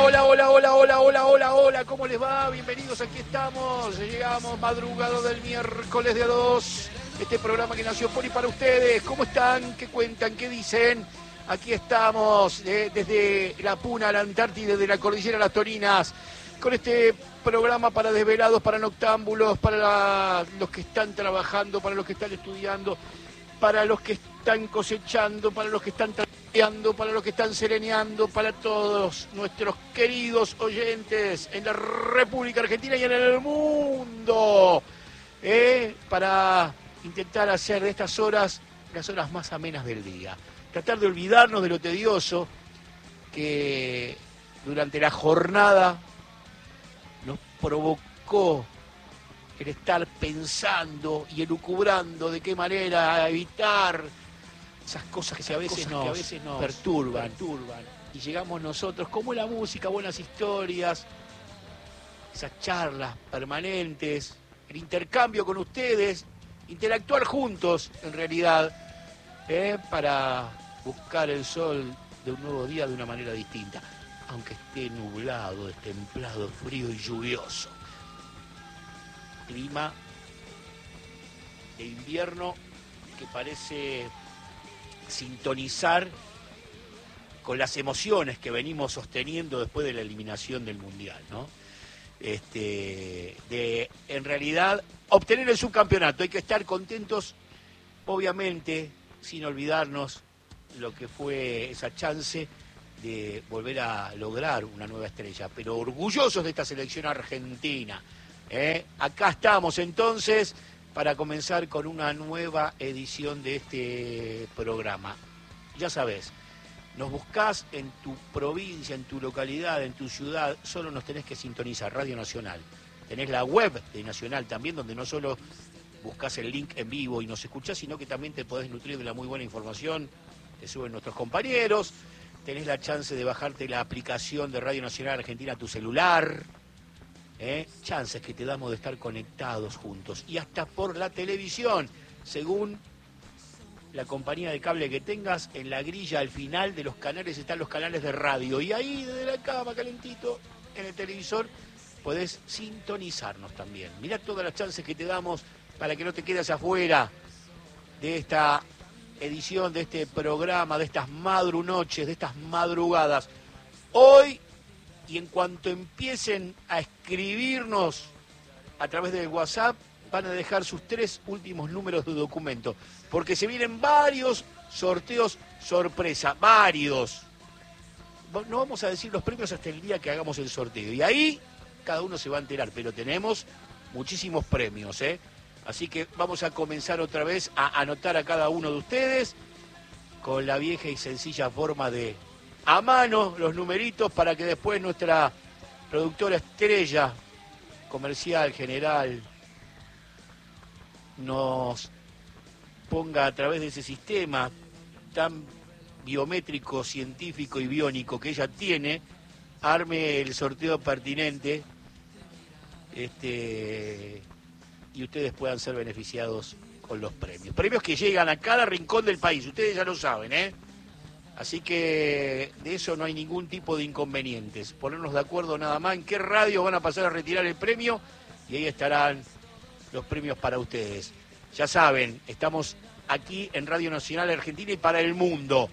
Hola, ¿cómo les va? Bienvenidos, aquí estamos, llegamos madrugada del miércoles de A2, este programa que nació por y para ustedes. ¿Cómo están? ¿Qué cuentan? ¿Qué dicen? Aquí estamos, desde la Puna, la Antártida, de la Cordillera Las Torinas, con este programa para desvelados, para noctámbulos, para los que están trabajando, para los que están estudiando, para los que están cosechando, para los que están trapeando, para los que están sereneando, para todos nuestros queridos oyentes en la República Argentina y en el mundo, para intentar hacer de estas horas las horas más amenas del día. Tratar de olvidarnos de lo tedioso que durante la jornada nos provocó el estar pensando y elucubrando de qué manera evitar esas cosas que a veces nos perturban. Y llegamos nosotros, como la música, buenas historias, esas charlas permanentes, el intercambio con ustedes, interactuar juntos en realidad, para buscar el sol de un nuevo día de una manera distinta, aunque esté nublado, destemplado, frío y lluvioso. Clima de invierno que parece sintonizar con las emociones que venimos sosteniendo después de la eliminación del Mundial, ¿no? De en realidad obtener el subcampeonato. Hay que estar contentos, obviamente, sin olvidarnos lo que fue esa chance de volver a lograr una nueva estrella, pero orgullosos de esta selección argentina. Acá estamos entonces para comenzar con una nueva edición de este programa. Ya sabés, nos buscás en tu provincia, en tu localidad, en tu ciudad, solo nos tenés que sintonizar, Radio Nacional. Tenés la web de Nacional también, donde no solo buscás el link en vivo y nos escuchás, sino que también te podés nutrir de la muy buena información que suben nuestros compañeros. Tenés la chance de bajarte la aplicación de Radio Nacional Argentina a tu celular. Chances que te damos de estar conectados juntos y hasta por la televisión, según la compañía de cable que tengas. En la grilla al final de los canales están los canales de radio y ahí desde la cama calentito en el televisor podés sintonizarnos también. Mirá todas las chances que te damos para que no te quedes afuera de esta edición, de este programa, de estas madrunoches, de estas madrugadas. Hoy, y en cuanto empiecen a escribirnos a través del WhatsApp, van a dejar sus 3 últimos números de documento, porque se vienen varios sorteos sorpresa, varios. No vamos a decir los premios hasta el día que hagamos el sorteo, y ahí cada uno se va a enterar, pero tenemos muchísimos premios, Así que vamos a comenzar otra vez a anotar a cada uno de ustedes con la vieja y sencilla forma de a mano los numeritos, para que después nuestra productora estrella comercial general nos ponga a través de ese sistema tan biométrico, científico y biónico que ella tiene, arme el sorteo pertinente, y ustedes puedan ser beneficiados con los premios. Premios que llegan a cada rincón del país, ustedes ya lo saben, Así que de eso no hay ningún tipo de inconvenientes. Ponernos de acuerdo nada más en qué radio van a pasar a retirar el premio y ahí estarán los premios para ustedes. Ya saben, estamos aquí en Radio Nacional Argentina y para el mundo.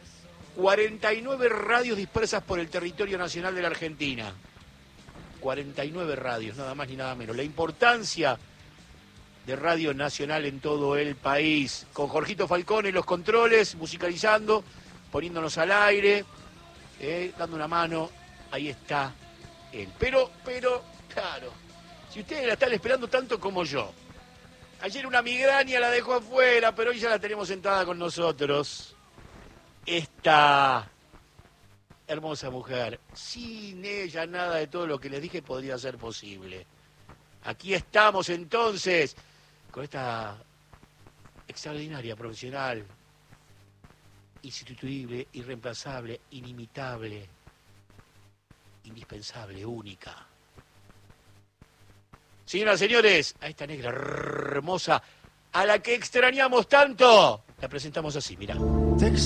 49 radios dispersas por el territorio nacional de la Argentina. 49 radios, nada más ni nada menos. La importancia de Radio Nacional en todo el país. Con Jorgito Falcón en los controles, musicalizando, poniéndonos al aire, dando una mano, ahí está él. Pero, claro, si ustedes la están esperando tanto como yo, ayer una migraña la dejó afuera, pero hoy ya la tenemos sentada con nosotros. Esta hermosa mujer, sin ella nada de todo lo que les dije podría ser posible. Aquí estamos entonces, con esta extraordinaria profesional, insustituible, irreemplazable, inimitable, indispensable, única. Señoras y señores, a esta negra hermosa, a la que extrañamos tanto, la presentamos así, mirá.